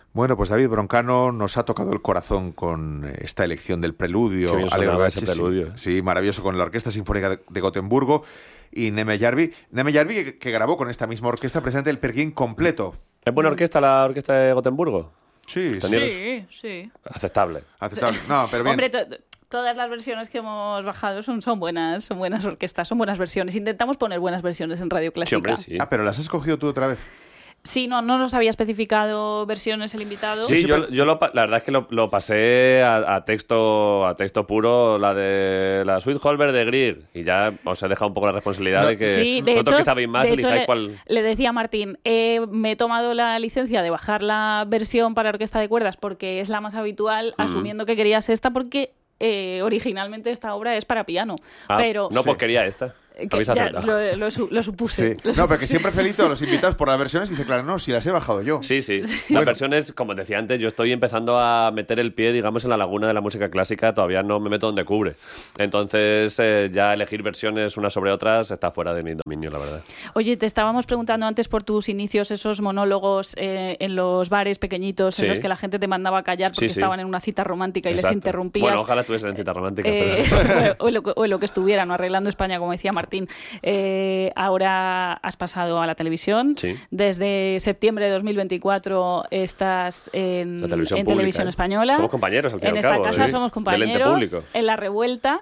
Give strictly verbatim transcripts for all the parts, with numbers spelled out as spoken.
Bueno, pues David Broncano nos ha tocado el corazón con esta elección del preludio. Qué bien sonaba ese preludio. Sí, sí, maravilloso, con la Orquesta Sinfónica de, de Gotemburgo y Neme Jarvi. Neme Jarvi que, que grabó con esta misma orquesta presente el Peer Gynt completo. ¿Es buena orquesta la orquesta de Gotemburgo? Sí, ¿Tenías? Sí, sí. Aceptable. Aceptable. No, pero bien. Hombre, to- todas las versiones que hemos bajado son, son buenas, son buenas orquestas, son buenas versiones. Intentamos poner buenas versiones en Radio Clásica. Sí, hombre, sí. Ah, pero las has cogido tú otra vez. Sí, no, no nos había especificado versiones el invitado. Sí, Sí, yo, pero- yo lo, pa- la verdad es que lo, lo pasé a, a texto a texto puro, la de la Sweet Holber de Grieg, y ya os he dejado un poco la responsabilidad No, de que Sí, de vosotros hecho, que sabéis más de hecho, elijáis le, cuál... le decía a Martín, eh, me he tomado la licencia de bajar la versión para orquesta de cuerdas porque es la más habitual, Mm. asumiendo que querías esta porque eh, originalmente esta obra es para piano. Ah, pero no, Sí. pues quería esta. que Habéis ya acertado. lo, lo su- lo supuse. Sí. lo No, pero que siempre felicito a los invitados por las versiones y dice, claro, no, si las he bajado yo. Sí, sí. Las Bueno. versiones, como decía antes, yo estoy empezando a meter el pie, digamos, en la laguna de la música clásica. Todavía no me meto donde cubre. Entonces, eh, ya elegir versiones unas sobre otras está fuera de mi dominio, la verdad. Oye, te estábamos preguntando antes por tus inicios, esos monólogos eh, en los bares pequeñitos Sí. en los que la gente te mandaba a callar porque Sí, sí. estaban en una cita romántica y les Exacto. interrumpías. Bueno, ojalá estuviesen en cita romántica. Eh, pero... o, lo, o lo que estuviera, ¿no? Arreglando España, como decía Martín. Eh, ahora has pasado a la televisión. Sí. Desde septiembre de dos mil veinticuatro estás en, La televisión en pública, televisión ¿eh? española. Somos compañeros, al fin y En al esta cabo, casa sí, somos del ente compañeros. público. En La Revuelta.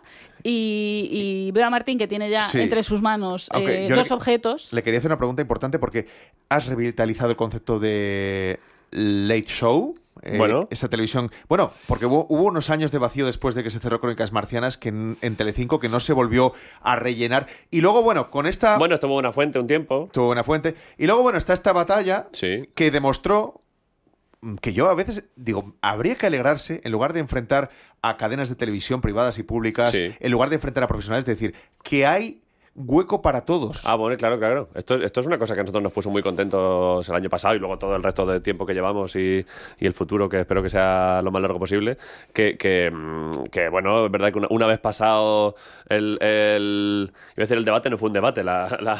Y, y veo a Martín que tiene ya Sí. entre sus manos Aunque eh, yo dos le- objetos. Le quería hacer una pregunta importante porque has revitalizado el concepto de late show. eh, Bueno. Esa televisión. Bueno, porque hubo, hubo unos años de vacío después de que se cerró Crónicas Marcianas que en, en Telecinco que no se volvió a rellenar. Y luego, bueno, con esta. Bueno, estuvo Buena Fuente un tiempo. Tuvo una fuente. Y luego, bueno, está esta batalla Sí. que demostró que yo a veces digo, habría que alegrarse en lugar de enfrentar a cadenas de televisión privadas y públicas, Sí. en lugar de enfrentar a profesionales, decir que hay hueco para todos. Ah, bueno, claro, claro. Esto, esto es una cosa que a nosotros nos puso muy contentos el año pasado y luego todo el resto de tiempo que llevamos y, y el futuro, que espero que sea lo más largo posible. Que, que, mm, que, bueno, es verdad que una, una vez pasado el, el... Iba a decir el debate, no fue un debate, la... la,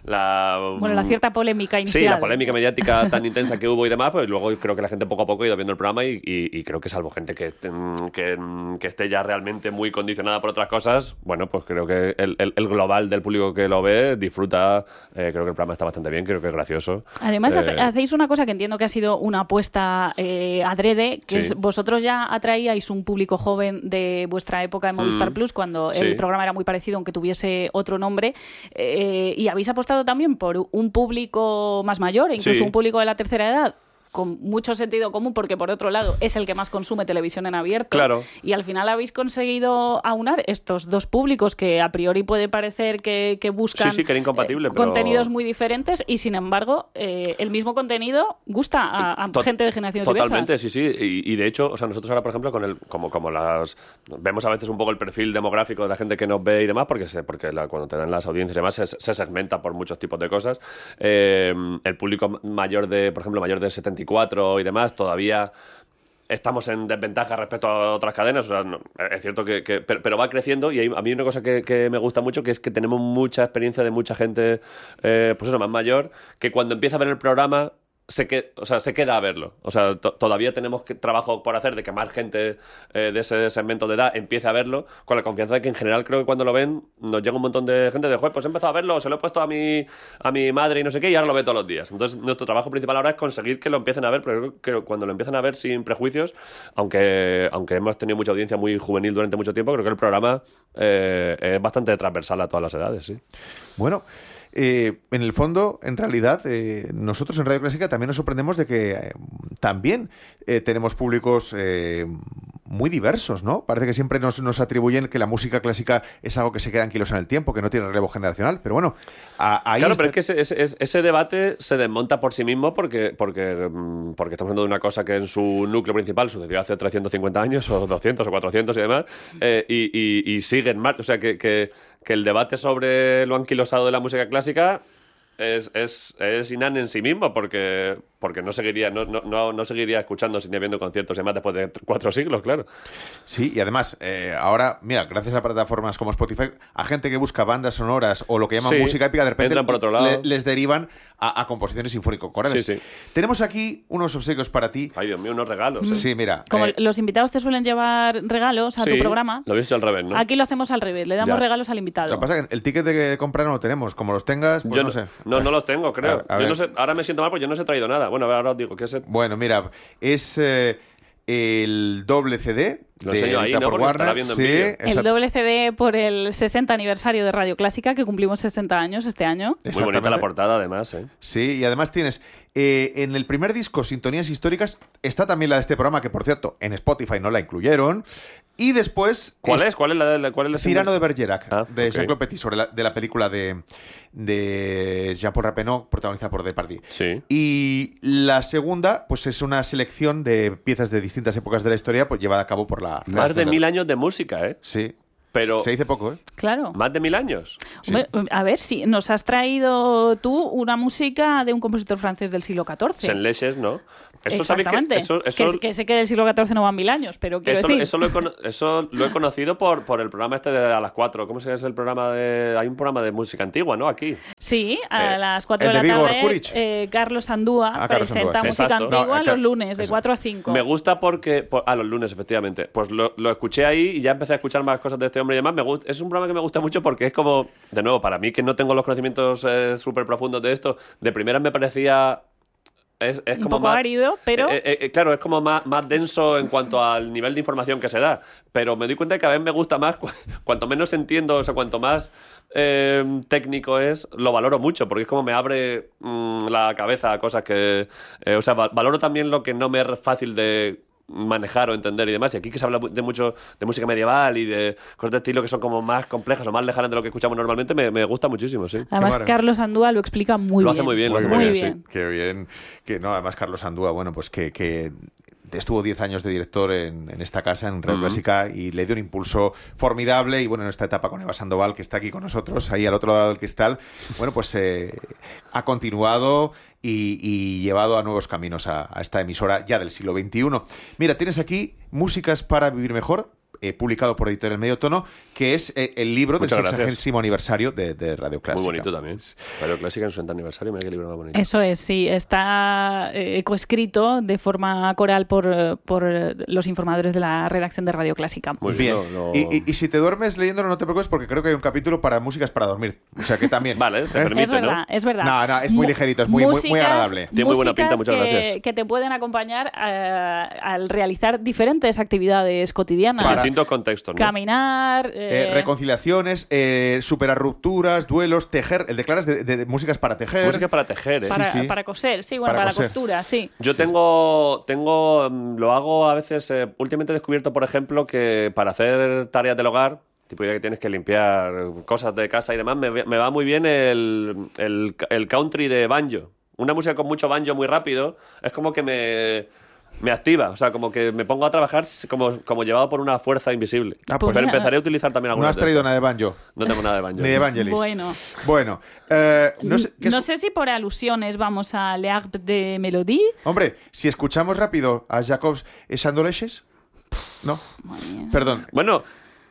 la Bueno, la cierta polémica Sí, inicial. la polémica mediática tan intensa que hubo y demás, pues luego creo que la gente poco a poco ha ido viendo el programa y, y, y creo que salvo gente que, que, que esté ya realmente muy condicionada por otras cosas, bueno, pues creo que el, el, el global del público que lo ve disfruta, eh, creo que el programa está bastante bien, creo que es gracioso. Además, Eh, hace- hacéis una cosa que entiendo que ha sido una apuesta eh, adrede, que Sí. es vosotros ya atraíais un público joven de vuestra época en Movistar Mm. Plus, cuando Sí. el programa era muy parecido, aunque tuviese otro nombre, eh, y habéis apostado también por un público más mayor, e incluso Sí. un público de la tercera edad, con mucho sentido común, porque por otro lado es el que más consume televisión en abierto. Claro. Y al final habéis conseguido aunar estos dos públicos que a priori puede parecer que, que buscan Sí, sí, que era incompatible, eh, pero- contenidos muy diferentes y sin embargo eh, el mismo contenido gusta a, a To- gente de generaciones Totalmente, diversas. sí, sí. Y, y de hecho, o sea, nosotros ahora, por ejemplo, con el, como, como las vemos a veces un poco el perfil demográfico de la gente que nos ve y demás, porque se, porque la- cuando te dan las audiencias y demás se, se segmenta por muchos tipos de cosas. Eh, el público mayor de, por ejemplo, mayor del setenta y cuatro y demás, todavía estamos en desventaja respecto a otras cadenas, o sea, no, es cierto que, que- pero, pero va creciendo y hay, a mí una cosa que, que me gusta mucho, que es que tenemos mucha experiencia de mucha gente, eh, pues eso, más mayor, que cuando empieza a ver el programa se, que, o sea, se queda a verlo. O sea, to- todavía tenemos que, trabajo por hacer de que más gente eh, de ese segmento de edad empiece a verlo, con la confianza de que en general creo que cuando lo ven nos llega un montón de gente de, joder, pues he empezado a verlo, se lo he puesto a mi, a mi madre y no sé qué, y ahora lo ve todos los días. Entonces, nuestro trabajo principal ahora es conseguir que lo empiecen a ver, pero creo que cuando lo empiezan a ver sin prejuicios, aunque, aunque hemos tenido mucha audiencia muy juvenil durante mucho tiempo, creo que el programa eh, es bastante transversal a todas las edades, sí. Bueno, eh, en el fondo, en realidad, eh, nosotros en Radio Clásica también nos sorprendemos de que eh, también eh, tenemos públicos eh, muy diversos, ¿no? Parece que siempre nos, nos atribuyen que la música clásica es algo que se queda en kilos en el tiempo, que no tiene relevo generacional, pero bueno, a- ahí Claro, está- pero es que ese, ese- ese debate se desmonta por sí mismo porque, porque, mm, porque estamos hablando de una cosa que en su núcleo principal sucedió hace trescientos cincuenta años, o doscientos, o cuatrocientos y demás, eh, y, y, y sigue en marcha. O sea, que, que, que el debate sobre lo anquilosado de la música clásica es, es, es inane en sí mismo, porque, porque no seguiría, no, no, no, no seguiría escuchando ni viendo conciertos y demás después de cuatro siglos, claro. Sí, y además, eh, ahora, mira, gracias a plataformas como Spotify, a gente que busca bandas sonoras o lo que llaman Sí, música épica, de repente entran por otro lado. le- les derivan a, a composiciones sinfónico-corales. Sí, sí. Tenemos aquí unos obsequios para ti. Ay, Dios mío, unos regalos. ¿eh? Sí, mira. Como eh, los invitados te suelen llevar regalos a Sí, tu programa, Lo habéis hecho al revés, ¿no? aquí lo hacemos al revés, le damos Ya. regalos al invitado. lo que pasa es que el ticket de compra no lo tenemos. Como los tengas, pues Yo no sé. No, no los tengo, creo. A- a yo ver. no sé, ahora me siento mal porque yo no os he traído nada. Bueno, ahora os digo que es el- Bueno, mira, es eh, el doble C D. Lo de enseño ahí, edita ¿no? por Porque se estará Warner. viendo en Sí, vídeo. El exacto. doble C D por el sesenta aniversario de Radio Clásica, que cumplimos sesenta años este año. muy bonita Exactamente. la portada, además, ¿eh? Sí, y además tienes eh, en el primer disco, Sintonías Históricas, está también la de este programa, que por cierto, en Spotify no la incluyeron. Y después. ¿Cuál es? ¿Cuál es la de la, cuál es la Cyrano de Bergerac, Ah, de ok. Jean-Claude Petit, sobre la, de la película de, de Jean-Paul Rappeneau, protagonizada por Depardieu. Sí. Y la segunda, pues es una selección de piezas de distintas épocas de la historia, pues llevada a cabo por la. Más de redacción mil años de música, ¿eh? Sí. Pero- Se dice poco, ¿eh? Claro. Más de mil años. Hombre, a ver, si nos has traído tú una música de un compositor francés del siglo catorce. Saint-Léger, ¿no? Eso sabéis que Exactamente. eso, eso, Que, que sé que del siglo catorce no van mil años, pero quiero eso, decir... eso lo he, cono- eso lo he conocido por, por el programa este de a las cuatro. ¿Cómo se llama el programa de...? Hay un programa de música antigua, ¿no? Aquí. Sí, a Eh, las cuatro el de de la Vigor tarde, Courage. eh, Carlos Andúa Ah, Carlos presenta Andúa, sí. música Exacto. antigua No, eh, los que- lunes, de eso. cuatro a cinco. Me gusta porque... por- ah, los lunes, efectivamente. Pues lo, lo escuché ahí y ya empecé a escuchar más cosas de este hombre y demás. Me gusta, es un programa que me gusta mucho porque es como... De nuevo, para mí que no tengo los conocimientos eh, súper profundos de esto, de primera me parecía... Es, es Un como poco más, árido, pero... Eh, eh, eh, claro, es como más, más denso en cuanto al nivel de información que se da. Pero me doy cuenta que cada vez me gusta más. cu- Cuanto menos entiendo, o sea, cuanto más eh, técnico es, lo valoro mucho, porque es como me abre mm, la cabeza a cosas que... eh, o sea, va- valoro también lo que no me es fácil de manejar o entender y demás. Y aquí que se habla de mucho de música medieval y de cosas de estilo que son como más complejas o más lejanas de lo que escuchamos normalmente, me, me gusta muchísimo, sí. Además, maravilla. Carlos Andúa lo explica muy Lo bien. hace muy bien, lo hace muy muy bien. bien, sí. Qué bien. Que no, además Carlos Andúa, bueno, pues que, que estuvo diez años de director en, en esta casa, en Radio Ujú. Clásica, y le dio un impulso formidable. Y bueno, en esta etapa con Eva Sandoval, que está aquí con nosotros, ahí al otro lado del cristal, bueno, pues eh, ha continuado y, y llevado a nuevos caminos a, a esta emisora ya del siglo veintiuno. Mira, tienes aquí Músicas para Vivir Mejor, eh, publicado por Editorial Medio Tono, que es eh, el libro Muchas del gracias. sexagésimo aniversario de, de Radio Clásica. Muy bonito también. Radio Clásica en su sesenta aniversario, mira qué libro más bonito. Eso es, sí. Está eh, coescrito de forma coral por, eh, por eh, los informadores de la redacción de Radio Clásica. Muy Bien. lo- lo- Y, y- y si te duermes leyéndolo, no te preocupes, porque creo que hay un capítulo para músicas para dormir. O sea que también. Vale, se ¿Eh? permite, Es verdad, ¿no? es verdad. No, no, es muy Mu- ligerito, es muy- muy- muy músicas- agradable. Tiene muy buena pinta, músicas muchas que, gracias. que te pueden acompañar eh, al realizar diferentes actividades cotidianas. En Para- distintos contextos, ¿no? Caminar... Eh, eh, reconciliaciones, eh, superar rupturas, duelos, tejer. El declaras de, de- de músicas para tejer. Música para tejer, ¿eh? para, sí, sí. para coser, sí, bueno, Para para, coser. la costura, sí. Yo tengo, tengo, mm, lo hago a veces, eh, últimamente he descubierto, por ejemplo, que para hacer tareas del hogar, tipo ya que tienes que limpiar cosas de casa y demás, me, me va muy bien el, el, el country de banjo. Una música con mucho banjo muy rápido, es como que me, me activa, o sea, como que me pongo a trabajar como, como llevado por una fuerza invisible. Ah, pues Pero mira, empezaré a utilizar también No algunas has de traído estas. nada de banjo. No tengo nada de banjo. Ni de Evangelis. Bueno, Bueno, eh, no sé. ¿qué no escu- sé si por alusiones vamos a L'Arbre de Melodie. Hombre, si escuchamos rápido a Jacobs Sandoleches. No. Perdón. Bueno,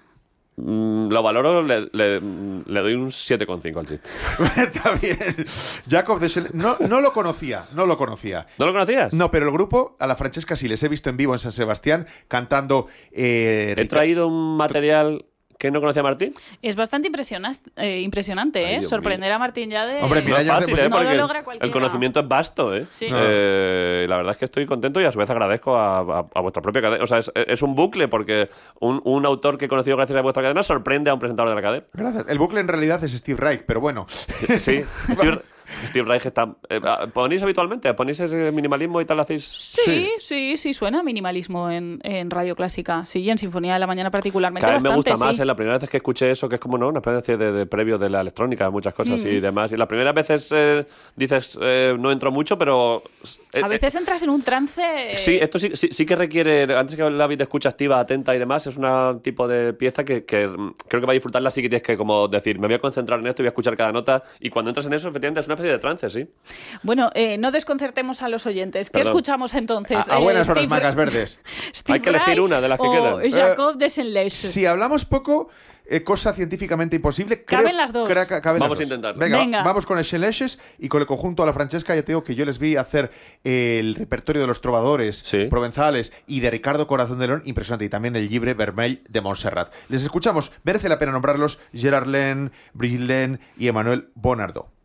mm, lo valoro, le, le- le doy un siete coma cinco al chiste. Está bien. Jacob de Schell- no, no lo conocía, no lo conocía. ¿No lo conocías? No, pero el grupo, a la Francesca sí les he visto en vivo en San Sebastián cantando. Eh, He Rica- traído un material que no conocía Martín. Es bastante impresionas- eh, impresionante, Ay, ¿eh? Dios Sorprender a Martín ya de... Hombre, No mira, es ya fácil, pues, ¿eh? no lo Porque logra cualquiera. el conocimiento es vasto, ¿eh? Sí. Eh, la verdad es que estoy contento y a su vez agradezco a, a, a vuestra propia cadena. O sea, es, es un bucle porque un, un autor que he conocido gracias a vuestra cadena sorprende a un presentador de la cadena. Gracias. El bucle en realidad es Steve Reich, pero bueno. Sí, Steve, Steve Reich está... eh, ¿Ponéis habitualmente? ¿Ponéis ese minimalismo y tal? ¿Hacéis...? Sí, sí, sí, suena a minimalismo en, en Radio Clásica. Sí, y en Sinfonía de la Mañana particularmente Cada vez me bastante, gusta más, sí. ¿eh? La primera vez que escuché eso, que es como, ¿no? Una especie de, de previo de la electrónica, muchas cosas Mm. y demás. Y las primeras veces eh, dices, eh, no entro mucho, pero... eh, A veces entras en un trance... eh, Sí, esto sí, sí, sí que requiere, antes que la de escucha activa, atenta y demás, es un tipo de pieza que, que mm, creo que para disfrutarla sí que tienes que como decir, me voy a concentrar en esto y voy a escuchar cada nota. Y cuando entras en eso, efectivamente, es una especie de trance, sí. Bueno, eh, no desconcertemos a los oyentes. ¿Qué Perdón. escuchamos entonces? A, a buenas Eh, horas, Steve- mangas verdes. Steve Hay que elegir Reich una de las que o quedan. Jacob de Senleis. Si hablamos poco, eh, cosa científicamente imposible, creo, Caben las dos. creo que caben Vamos las a dos. intentarlo. Venga, Venga. vamos con el Xelexes y con el conjunto a la Francesca. Ya te digo que yo les vi hacer el repertorio de los trovadores Sí. provenzales y de Ricardo Corazón de León, impresionante, y también el Llibre Vermell de Montserrat. Les escuchamos, merece la pena nombrarlos, Gerard Len, Brigitte Len y Emmanuel Bonardo.